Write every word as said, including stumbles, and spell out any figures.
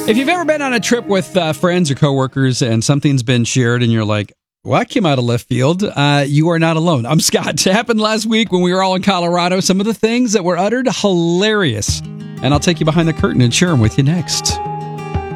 If you've ever been on a trip with uh, friends or coworkers and something's been shared and you're like, well, that came out of left field, uh, you are not alone. I'm Scott. It happened last week when we were all in Colorado. Some of the things that were uttered, hilarious. And I'll take you behind the curtain and share them with you next.